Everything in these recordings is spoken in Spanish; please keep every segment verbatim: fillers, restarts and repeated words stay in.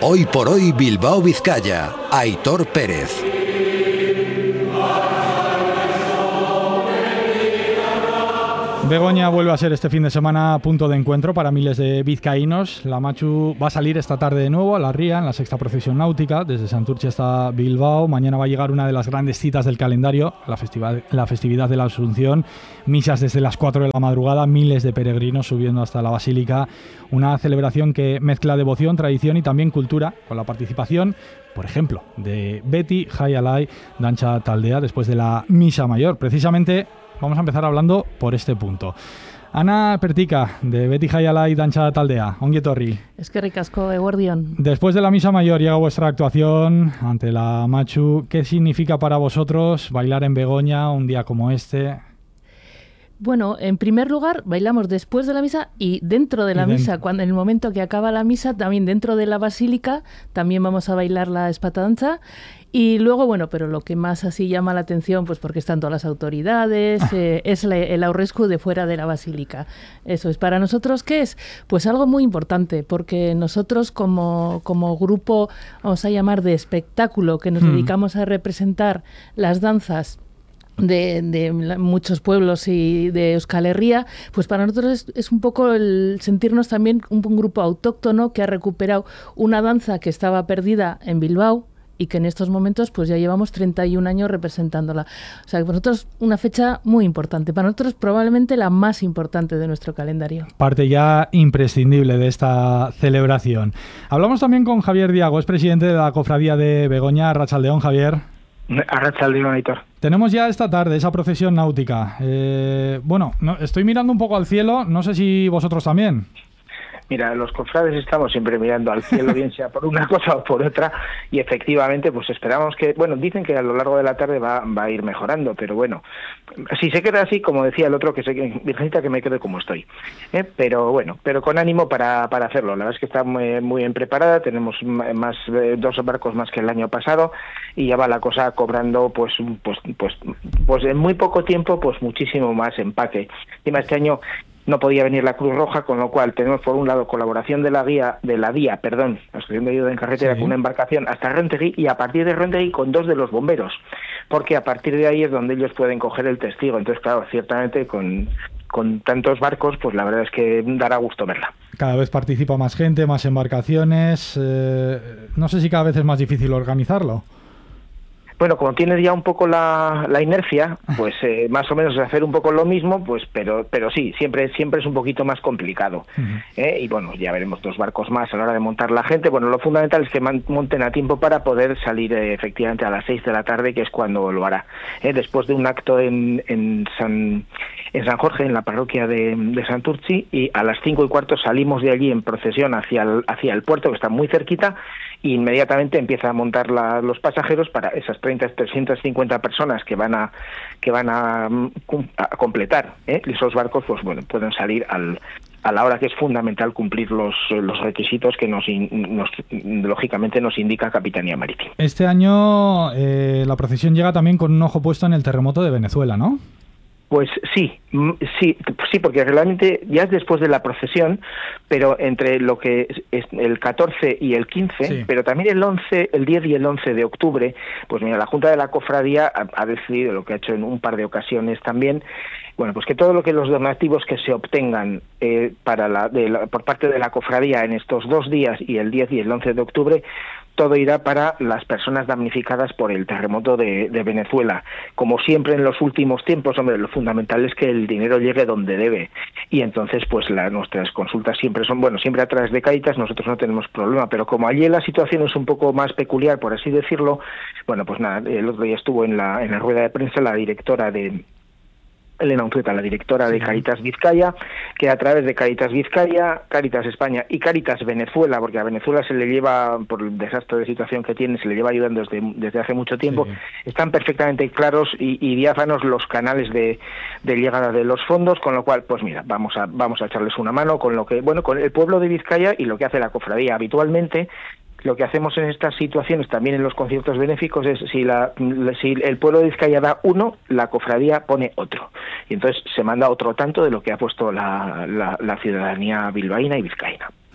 Hoy por hoy Bilbao Vizcaya, Aitor Pérez. Begoña vuelve a ser este fin de semana punto de encuentro para miles de vizcaínos. La Machu va a salir esta tarde de nuevo a la ría, en la sexta procesión náutica, desde Santurce hasta Bilbao. Mañana va a llegar una de las grandes citas del calendario, la festividad, la festividad de la Asunción. Misas desde las cuatro de la madrugada, miles de peregrinos subiendo hasta la Basílica. Una celebración que mezcla devoción, tradición y también cultura, con la participación, por ejemplo, de Beti Jaialai Dantza Taldea después de la Misa Mayor. Precisamente vamos a empezar hablando por este punto. Ana Pertica, de Beti Jaialai Dantza Taldea. Ongi etorri. Eskerrik asko, eguerdion. Después de la Misa Mayor llega vuestra actuación ante la Machu. ¿Qué significa para vosotros bailar en Begoña un día como este? Bueno, en primer lugar, bailamos después de la misa y dentro de la y dentro. misa. Cuando en el momento que acaba la misa, también dentro de la basílica, también vamos a bailar la espatadanza. Y luego, bueno, pero lo que más así llama la atención, pues porque están todas las autoridades, eh, es la, el aurrescu de fuera de la basílica. Eso es. Para nosotros, ¿qué es? Pues algo muy importante, porque nosotros como, como grupo, vamos a llamar de espectáculo, que nos hmm. dedicamos a representar las danzas De, de muchos pueblos y de Euskal Herria, pues para nosotros es, es un poco el sentirnos también un, un grupo autóctono que ha recuperado una danza que estaba perdida en Bilbao y que en estos momentos pues ya llevamos treinta y un años representándola. O sea, que para nosotros una fecha muy importante, para nosotros probablemente la más importante de nuestro calendario. Parte ya imprescindible de esta celebración. Hablamos también con Javier Diago, es presidente de la Cofradía de Begoña. Arratsaldeon, Javier. Arratsaldeon, Aitor. Tenemos ya esta tarde esa procesión náutica. Eh, bueno, no, estoy mirando un poco al cielo, no sé si vosotros también. Mira, los cofrades estamos siempre mirando al cielo, bien sea por una cosa o por otra, y efectivamente pues esperamos que, bueno, dicen que a lo largo de la tarde va, va a ir mejorando, pero bueno, si se queda así, como decía el otro, que se Virgencita, que me quede como estoy, ¿eh? pero bueno, pero con ánimo para, para hacerlo. La verdad es que está muy, muy bien preparada, tenemos más eh, dos barcos más que el año pasado, y ya va la cosa cobrando pues pues pues pues en muy poco tiempo pues muchísimo más empaque. Encima este año no podía venir la Cruz Roja, con lo cual tenemos por un lado colaboración de la guía, de la D I A, perdón, la Asociación de Ayuda en Carretera, sí, con una embarcación hasta Rentegui, y a partir de Rentegui con dos de los bomberos, porque a partir de ahí es donde ellos pueden coger el testigo. Entonces, claro, ciertamente con, con tantos barcos, pues la verdad es que dará gusto verla. Cada vez participa más gente, más embarcaciones. Eh, no sé si cada vez es más difícil organizarlo. Bueno, como tienes ya un poco la, la inercia, pues eh, más o menos hacer un poco lo mismo, pues pero pero sí, siempre siempre es un poquito más complicado. Uh-huh. ¿eh? Y bueno, ya veremos dos barcos más a la hora de montar la gente. Bueno, lo fundamental es que man, monten a tiempo para poder salir eh, efectivamente a las seis de la tarde, que es cuando lo hará. ¿eh? Después de un acto en, en San en San Jorge, en la parroquia de, de Santurtzi, y a las cinco y cuarto salimos de allí en procesión hacia el, hacia el puerto, que está muy cerquita, e inmediatamente empieza a montar la, los pasajeros para esas treinta, trescientas cincuenta personas que van a que van a, a completar ¿eh? esos barcos, pues bueno, pueden salir al a la hora que es fundamental cumplir los, los requisitos que nos, nos lógicamente nos indica Capitanía Marítima. Este año eh, la procesión llega también con un ojo puesto en el terremoto de Venezuela, ¿no? Pues sí, sí, sí, porque realmente ya es después de la procesión, pero entre lo que es el catorce y el quince, sí, pero también el once, el diez y el once de octubre, pues mira, la Junta de la Cofradía ha, ha decidido, lo que ha hecho en un par de ocasiones también, bueno, pues que todo lo que los donativos que se obtengan eh, para la, de la, por parte de la Cofradía en estos dos días, y el diez y el once de octubre, todo irá para las personas damnificadas por el terremoto de, de Venezuela. Como siempre en los últimos tiempos, hombre, lo fundamental es que el dinero llegue donde debe. Y entonces, pues la, nuestras consultas siempre son, bueno, siempre a través de Cáritas, nosotros no tenemos problema, pero como allí la situación es un poco más peculiar, por así decirlo, bueno, pues nada, el otro día estuvo en la, en la rueda de prensa la directora de Elena Unzueta, la directora de Cáritas Vizcaya, que a través de Cáritas Vizcaya, Cáritas España y Cáritas Venezuela, porque a Venezuela se le lleva, por el desastre de situación que tiene, se le lleva ayudando desde, desde hace mucho tiempo, sí, están perfectamente claros y, y diáfanos los canales de, de llegada de los fondos, con lo cual, pues mira, vamos a vamos a echarles una mano con lo que, bueno, con el pueblo de Vizcaya y lo que hace la cofradía habitualmente. Lo que hacemos en estas situaciones, también en los conciertos benéficos, es si, la, si el pueblo de Vizcaya da uno, la cofradía pone otro. Y entonces se manda otro tanto de lo que ha puesto la, la, la ciudadanía bilbaína y vizcaína.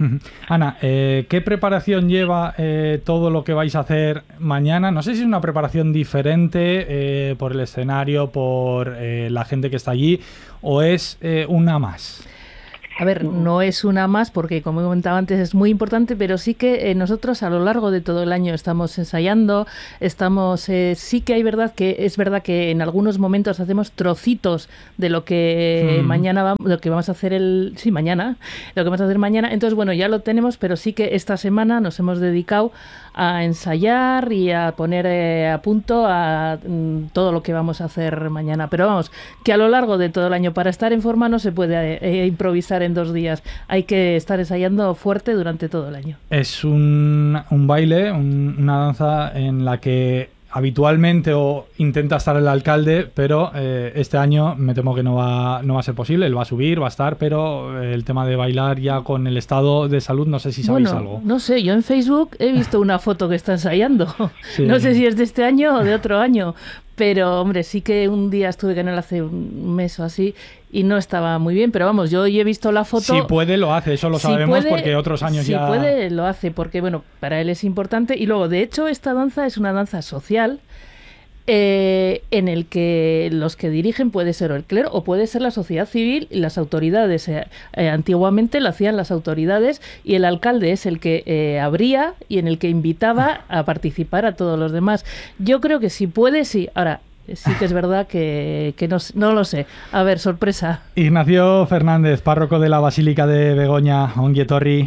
Ana, eh, ¿qué preparación lleva eh, todo lo que vais a hacer mañana? No sé si es una preparación diferente eh, por el escenario, por eh, la gente que está allí, o es eh, una más. A ver, no es una más porque, como he comentado antes, es muy importante, pero sí que eh, nosotros a lo largo de todo el año estamos ensayando, estamos, eh, sí que hay verdad que es verdad que en algunos momentos hacemos trocitos de lo que mm. mañana vamos, lo que vamos a hacer el, sí, mañana, lo que vamos a hacer mañana. Entonces, bueno, ya lo tenemos, pero sí que esta semana nos hemos dedicado a ensayar y a poner eh, a punto a mm, todo lo que vamos a hacer mañana. Pero vamos, que a lo largo de todo el año, para estar en forma no se puede eh, improvisar en dos días. Hay que estar ensayando fuerte durante todo el año. Es un, un baile, un, una danza en la que habitualmente o intenta estar el alcalde, pero eh, este año me temo que no va, no va a ser posible. Él va a subir, va a estar, pero el tema de bailar ya con el estado de salud, no sé si sabéis bueno, algo. No sé, yo en Facebook he visto una foto que está ensayando. Sí. No sé si es de este año o de otro año, pero hombre, sí que un día estuve con él hace un mes o así y no estaba muy bien, pero vamos, yo he visto la foto. Si puede, lo hace, eso lo si sabemos puede, porque otros años si ya... Si puede, lo hace, porque bueno, para él es importante. Y luego, de hecho, esta danza es una danza social eh, en el que los que dirigen puede ser el clero o puede ser la sociedad civil y las autoridades. Eh, eh, antiguamente lo hacían las autoridades y el alcalde es el que eh, abría y en el que invitaba a participar a todos los demás. Yo creo que si puede, sí. Ahora, sí que es verdad que, que no, no lo sé. A ver, sorpresa. Ignacio Fernández, párroco de la Basílica de Begoña, ongi etorri.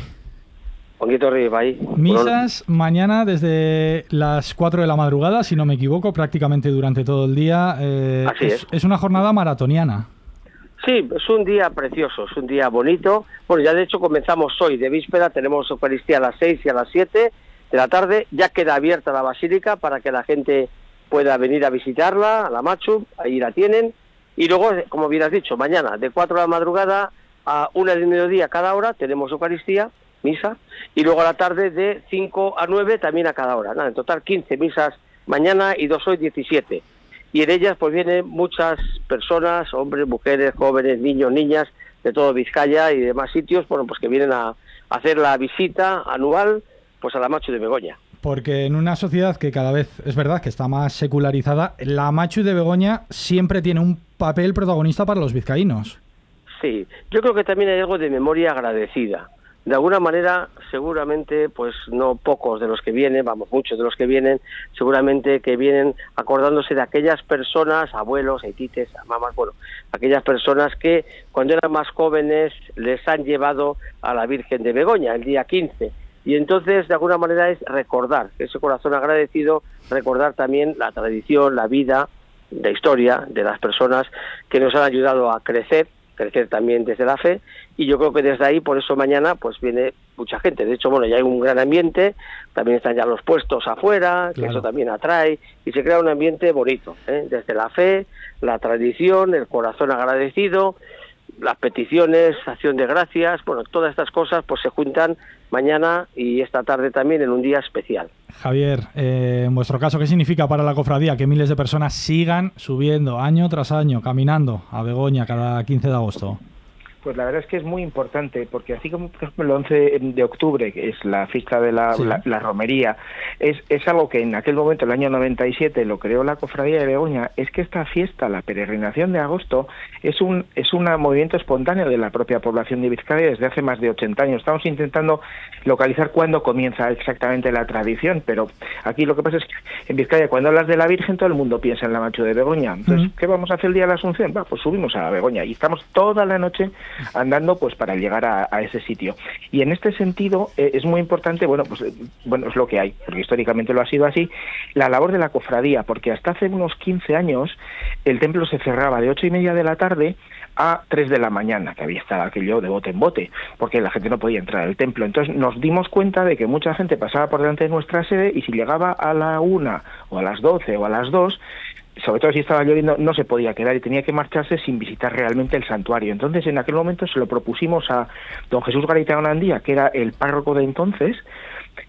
Ongi etorri, bai. Misas mañana desde las cuatro de la madrugada, si no me equivoco, prácticamente durante todo el día. Eh, Así es, es. Es una jornada maratoniana. Sí, es un día precioso, es un día bonito. Bueno, ya de hecho comenzamos hoy de víspera, tenemos Eucaristía a las seis y a las siete de la tarde. Ya queda abierta la Basílica para que la gente pueda venir a visitarla, a la Machu, ahí la tienen. Y luego, como bien has dicho, mañana de cuatro de la madrugada a una del mediodía cada hora tenemos Eucaristía, misa, y luego a la tarde de cinco a nueve también a cada hora. Nada, en total quince misas mañana y dos hoy, diecisiete. Y en ellas pues vienen muchas personas, hombres, mujeres, jóvenes, niños, niñas, de todo Vizcaya y demás sitios, bueno, pues que vienen a hacer la visita anual pues a la Machu de Begoña. Porque en una sociedad que cada vez es verdad que está más secularizada, la Machu de Begoña siempre tiene un papel protagonista para los vizcaínos. Sí, yo creo que también hay algo de memoria agradecida. De alguna manera, seguramente, pues no pocos de los que vienen, vamos, muchos de los que vienen, seguramente que vienen acordándose de aquellas personas, abuelos, aitites, mamás, bueno, aquellas personas que cuando eran más jóvenes les han llevado a la Virgen de Begoña el día quince. Y entonces, de alguna manera, es recordar, ese corazón agradecido, recordar también la tradición, la vida, la historia de las personas que nos han ayudado a crecer, crecer también desde la fe, y yo creo que desde ahí, por eso mañana, pues viene mucha gente. De hecho, bueno, ya hay un gran ambiente, también están ya los puestos afuera, que claro, eso también atrae, y se crea un ambiente bonito, ¿eh? Desde la fe, la tradición, el corazón agradecido, las peticiones, acción de gracias, bueno, todas estas cosas pues se juntan mañana y esta tarde también en un día especial. Javier, eh, en vuestro caso, ¿qué significa para la cofradía que miles de personas sigan subiendo año tras año, caminando a Begoña cada quince de agosto? Pues la verdad es que es muy importante, porque así como por ejemplo el once de octubre, que es la fiesta de la, sí. la, la romería, es, es algo que en aquel momento, el año noventa y siete, lo creó la Cofradía de Begoña, es que esta fiesta, la peregrinación de agosto, es un es un movimiento espontáneo de la propia población de Vizcaya desde hace más de ochenta años. Estamos intentando localizar cuándo comienza exactamente la tradición, pero aquí lo que pasa es que en Vizcaya, cuando hablas de la Virgen, todo el mundo piensa en la Machu de Begoña. Entonces, uh-huh. ¿qué vamos a hacer el día de la Asunción? Va, pues subimos a la Begoña y estamos toda la noche andando pues para llegar a, a ese sitio. Y en este sentido eh, es muy importante, bueno, pues eh, bueno, es lo que hay, porque históricamente lo ha sido así, la labor de la cofradía, porque hasta hace unos quince años el templo se cerraba de ocho y media de la tarde a tres de la mañana, que había estado aquello de bote en bote, porque la gente no podía entrar al templo. Entonces nos dimos cuenta de que mucha gente pasaba por delante de nuestra sede y si llegaba a la una o a las doce o a las dos, sobre todo si estaba lloviendo, no se podía quedar y tenía que marcharse sin visitar realmente el santuario. Entonces, en aquel momento se lo propusimos a don Jesús Garitano Andía, que era el párroco de entonces,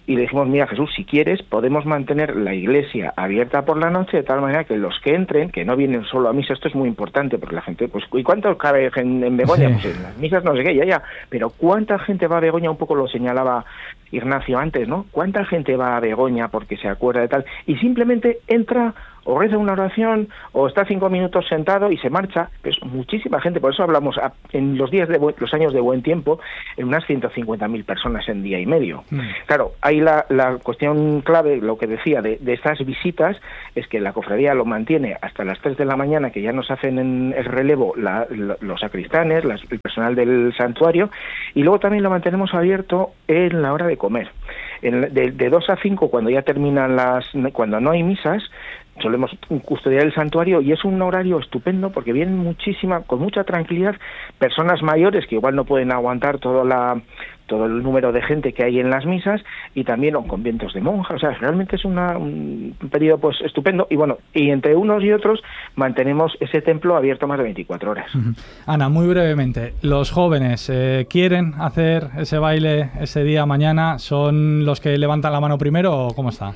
y le dijimos, mira Jesús, si quieres podemos mantener la iglesia abierta por la noche de tal manera que los que entren, que no vienen solo a misa, esto es muy importante porque la gente, pues ¿y cuánto cabe en, en Begoña? Sí. Pues en las misas no sé qué, ya, ya, pero ¿cuánta gente va a Begoña? Un poco lo señalaba Ignacio antes, ¿no? ¿Cuánta gente va a Begoña porque se acuerda de tal? Y simplemente entra o reza una oración, o está cinco minutos sentado y se marcha. Pues muchísima gente, por eso hablamos a, en los días de buen, los años de buen tiempo, en unas ciento cincuenta mil personas en día y medio. Mm. Claro, ahí la, la cuestión clave, lo que decía de, de estas visitas, es que la cofradía lo mantiene hasta las tres de la mañana, que ya nos hacen en el relevo la, la, los sacristanes, las, el personal del santuario, y luego también lo mantenemos abierto en la hora de comer. En, de, de dos a cinco, cuando ya terminan las, cuando no hay misas, solemos custodiar el santuario y es un horario estupendo porque vienen muchísima, con mucha tranquilidad, personas mayores que igual no pueden aguantar todo la todo el número de gente que hay en las misas y también o conventos de monjas. O sea, realmente es una, un periodo pues estupendo y bueno, y entre unos y otros mantenemos ese templo abierto más de veinticuatro horas. Uh-huh. Ana, muy brevemente, los jóvenes eh, quieren hacer ese baile ese día mañana, ¿son los que levantan la mano primero o cómo está?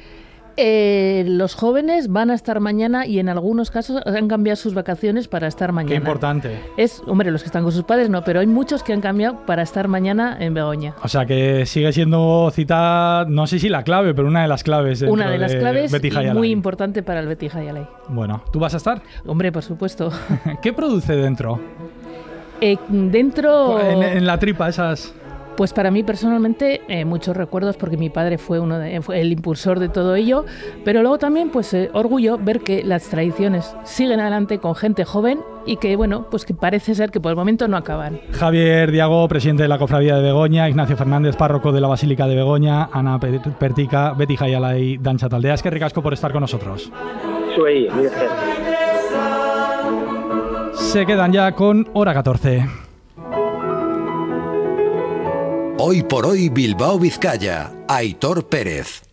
Eh, los jóvenes van a estar mañana y en algunos casos han cambiado sus vacaciones para estar mañana. Qué importante. Es, hombre, los que están con sus padres no, pero hay muchos que han cambiado para estar mañana en Begoña. O sea que sigue siendo cita, no sé si la clave, pero una de las claves. Una de las de claves Betty y muy importante para el Betty Jayalay. Bueno, ¿tú vas a estar? Hombre, por supuesto. ¿Qué produce dentro? Eh, dentro... En, en la tripa, esas... Pues para mí personalmente eh, muchos recuerdos porque mi padre fue uno de, fue el impulsor de todo ello, pero luego también pues eh, orgullo ver que las tradiciones siguen adelante con gente joven y que bueno, pues que parece ser que por el momento no acaban. Javier Diago, presidente de la Cofradía de Begoña, Ignacio Fernández, párroco de la Basílica de Begoña, Ana Pertica, Betty Jayalay, Dancha Taldea. Es que ricasco por estar con nosotros. Soy, Se quedan ya con hora catorce. Hoy por hoy Bilbao Vizcaya, Aitor Pérez.